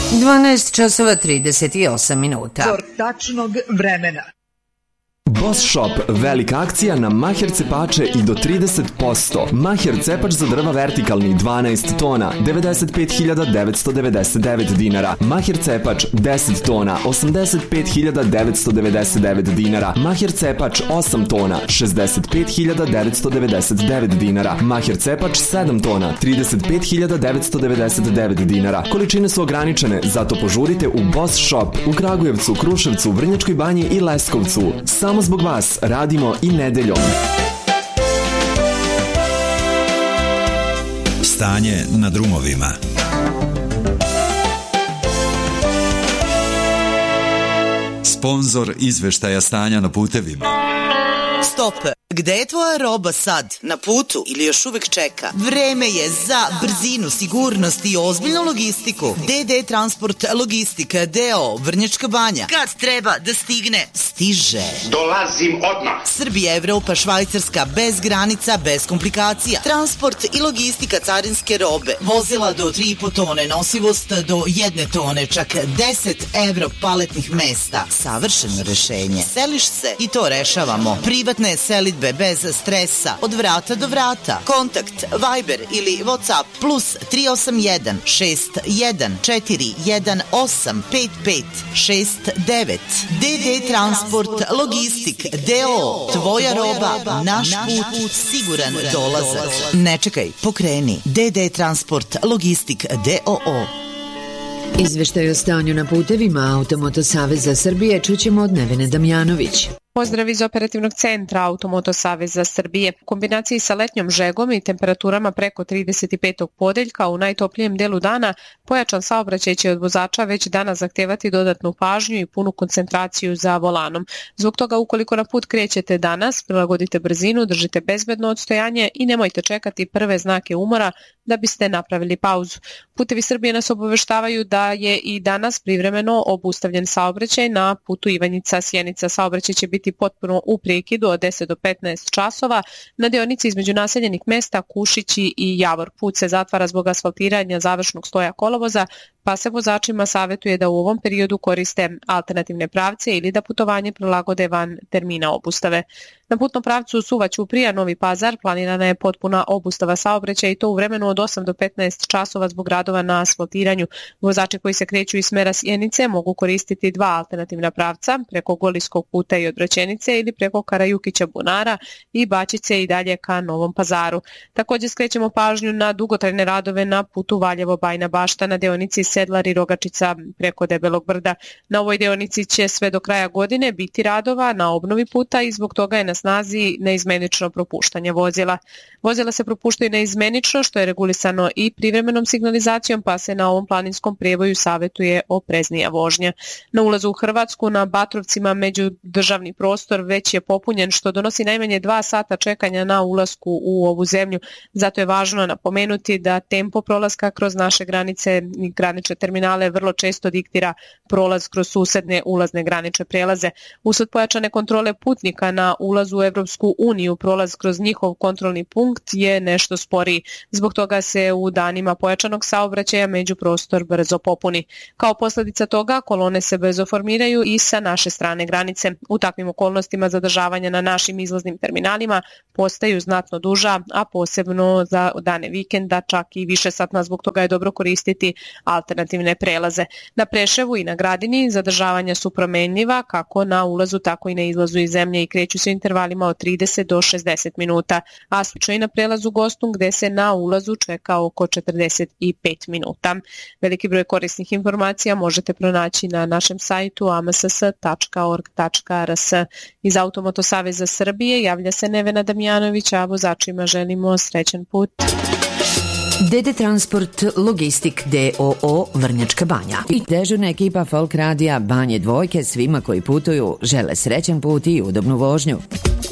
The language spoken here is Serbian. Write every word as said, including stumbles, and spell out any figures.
dvanaest časova trideset osam minuta. Zor tačnog vremena. Boss Shop, velika akcija na maher cepače i do trideset posto. Maher cepač za drva vertikalni dvanaest tona, devedeset pet hiljada devetsto devedeset devet dinara. Maher cepač deset tona, osamdeset pet hiljada devetsto devedeset devet dinara. Maher cepač osam tona, šezdeset pet hiljada devetsto devedeset devet dinara. Maher cepač sedam tona, trideset pet hiljada devetsto devedeset devet dinara. Količine su ograničene, zato požurite u Boss Shop u Kragujevcu, Kruševcu, Vrnjačkoj Banji i Leskovcu. Samo zbog vas radimo i nedeljom. Stanje na drumovima. Sponzor izveštaja stanja na putevima. Stop! Gde je tvoja roba sad? Na putu ili još uvek čeka? Vreme je za brzinu, sigurnost i ozbiljnu logistiku. D D Transport Logistika D O O Vrnjačka Banja. Kad treba da stigne, stiže. Dolazim odmah. Srbija, Evropa, Švajcarska, bez granica, bez komplikacija. Transport i logistika carinske robe. Vozila do tri i po tone, nosivost do jedne tone, čak deset evro paletnih mesta. Savršeno rešenje. Seliš se i to rešavamo. Privatne selitbe bez stresa, od vrata do vrata. Kontakt Viber ili WhatsApp plus tri osam jedan šest jedan četiri jedan osam pet pet šest devet. D D Transport Logistik D O O. Tvoja roba, naš put, siguran dolazak. Ne čekaj, pokreni. D D Transport Logistik D O O. Izveštaj o stanju na putevima Automoto Saveza Srbije čućemo od Nevene Damjanović. Pozdrav iz operativnog centra Automoto Saveza Srbije. U kombinaciji sa letnjom žegom i temperaturama preko trideset pet podeljka u najtoplijem delu dana, pojačan saobraćaj će od vozača već danas zahtevati dodatnu pažnju i punu koncentraciju za volanom. Zbog toga, ukoliko na put krećete danas, prilagodite brzinu, držite bezbedno odstojanje i nemojte čekati prve znake umora da biste napravili pauzu. Putevi Srbije nas obaveštavaju da je i danas privremeno obustavljen saobraćaj na putu Ivanjica-Sjenica. Saobraćaj će biti potpuno u prekidu od deset do petnaest časova na deonici između naseljenih mesta Kušići i Javor. Put se zatvara zbog asfaltiranja završnog sloja kolovoza, pa se vozačima savjetuje da u ovom periodu koriste alternativne pravce ili da putovanje prilagode van termina obustave. Na putnom pravcu Suva-Ćuprija Novi Pazar planirana je potpuna obustava saobraćaja i to u vremenu od osam do petnaest časova zbog radova na asfaltiranju. Vozači koji se kreću iz smera Sjenice mogu koristiti dva alternativna pravca, preko Golijskog puta i Odvraćenice ili preko Karajukića Bunara i Bačice i dalje ka Novom Pazaru. Također skrećemo pažnju na dugotrajne radove na putu Valjevo-Bajna Bašta na deonici Sedlar i Rogačica preko Debelog brda. Na ovoj deonici će sve do kraja godine biti radova na obnovi puta i zbog toga je na snazi neizmenično propuštanje vozila. Vozila se propuštaju neizmenično, što je regulisano i privremenom signalizacijom, pa se na ovom planinskom prijevoju savjetuje opreznija vožnja. Na ulazu u Hrvatsku na Batrovcima međudržavni prostor već je popunjen, što donosi najmanje dva sata čekanja na ulasku u ovu zemlju. Zato je važno napomenuti da tempo prolaska kroz naše granice i granične terminale vrlo često diktira prolaz kroz susedne ulazne granične prelaze. Usled pojačane kontrole putnika na ulazu u Evropsku uniju, prolaz kroz njihov kontrolni punkt je nešto sporiji. Zbog toga se u danima pojačanog saobraćaja međuprostor brzo popuni. Kao posljedica toga kolone se brzo formiraju i sa naše strane granice. U takvim okolnostima zadržavanja na našim izlaznim terminalima postaju znatno duža, a posebno za dane vikenda čak i više satna. Zbog toga je dobro koristiti alternativne prelaze. Na Preševu i na Gradini zadržavanja su promenljiva kako na ulazu tako i na izlazu iz zemlje i kreću se intervalima od trideset do šezdeset minuta, a slično i na prelazu Gostung gde se na ulazu čeka oko četrdeset pet minuta. Veliki broj korisnih informacija možete pronaći na našem sajtu a m s s tačka org tačka r s. Iz Automoto Saveza Srbije javlja se Nevena Damjanović, a vozačima želimo srećan put. D D Transport Logistik D O O Vrnjačka Banja i dežurna ekipa Folk Radija Banje Dvojke svima koji putuju žele srećan put i udobnu vožnju.